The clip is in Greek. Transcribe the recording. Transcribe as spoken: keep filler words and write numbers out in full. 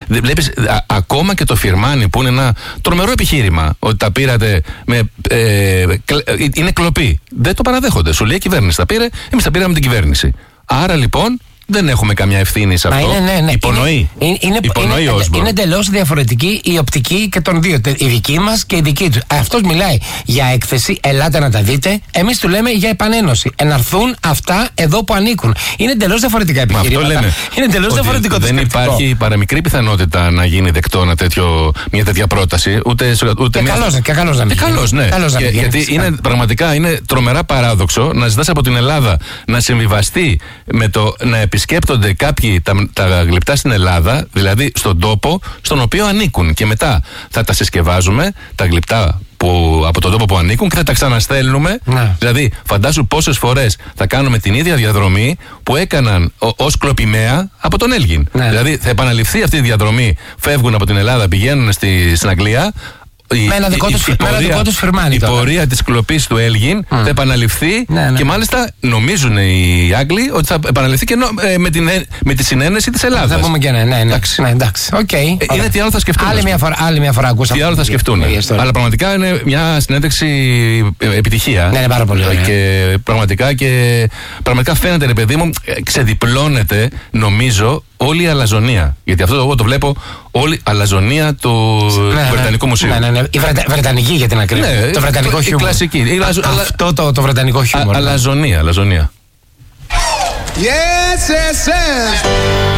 Βλέπεις, α, ακόμα και το Φιρμάνι που είναι ένα τρομερό επιχείρημα ότι τα πήρατε με, ε, κλ, είναι κλοπή. Δεν το παραδέχονται. Σου λέει η κυβέρνηση τα πήρε, εμείς τα πήραμε την κυβέρνηση. Άρα λοιπόν δεν έχουμε καμιά ευθύνη σε αυτό. Είναι, ναι, ναι. Υπονοεί. Είναι, είναι, Υπονοεί είναι, Όσμπορν. είναι εντελώς διαφορετική η οπτική και των δύο. Η δική μας και η δική του. Αυτός μιλάει για έκθεση, ελάτε να τα δείτε. Εμείς του λέμε για επανένωση. Εναρθούν αυτά εδώ που ανήκουν. Είναι εντελώς διαφορετικά επιχειρήματα. Αυτό λέμε. Είναι εντελώς διαφορετικό το δεν σκεπτικό. υπάρχει παραμικρή πιθανότητα να γίνει δεκτό ένα τέτοιο, μια τέτοια πρόταση. Ούτε, ούτε Και μια... καλώς, και καλώς να μην Ε, καλώς, ναι. Καλώς να μην Και, γίνει, γιατί φυσικά. είναι, πραγματικά είναι τρομερά παράδοξο να ζητάς από την Ελλάδα να συμβιβαστεί με το να επισκέπτονται κάποιοι τα, τα γλυπτά στην Ελλάδα, δηλαδή στον τόπο στον οποίο ανήκουν. Και μετά θα τα συσκευάζουμε, τα γλυπτά που, από τον τόπο που ανήκουν και θα τα ξαναστέλνουμε. Ναι. Δηλαδή, φαντάσου πόσες φορές θα κάνουμε την ίδια διαδρομή που έκαναν ως κλοπημαία από τον Έλγιν. Ναι. Δηλαδή, θα επαναληφθεί αυτή η διαδρομή, φεύγουν από την Ελλάδα, πηγαίνουν στη, στην Αγγλία. Με ένα δικό τους, με ένα δικό τους Φιρμάνι. Η τώρα. πορεία της κλοπής του Έλγιν mm. θα επαναληφθεί ναι, ναι. και μάλιστα νομίζουν οι Άγγλοι ότι θα επαναληφθεί και νο, ε, με, την, με τη συνένεση της Ελλάδας. Θα πούμε και ναι, ναι, ναι. Εντάξει. Ναι, εντάξει. Okay, ε, είναι τι άλλο θα σκεφτούν. Άλλη μια φορά, άλλη μια φορά ακούσαμε. Τι άλλο θα σκεφτούν. Αλλά πραγματικά είναι μια συνέντευξη επιτυχία. Ναι, είναι πάρα πολύ ωραία. Και πραγματικά, και πραγματικά φαίνεται, ρε παιδί μου, ξεδιπλώνεται, νομίζω, όλη η αλαζονία. Γιατί αυτό εγώ το βλέπω, όλη η αλαζονία του ναι, Βρετανικού ναι, Μουσείου. Ναι, ναι, ναι. Η Βρετα... Βρετανική για την ακρίβεια. Ναι, το βρετανικό το, χιούμορ. Η κλασική. Η λαζο... Αυτό το, το βρετανικό χιούμορ. Αλαζονία, αλαζονία. Yes, yes, yes.